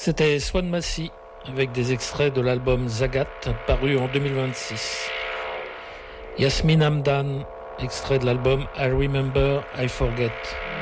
C'était Swan Massey avec des extraits de l'album Zagat paru en 2026. Yasmine Hamdan, extrait de l'album I Remember, I Forget.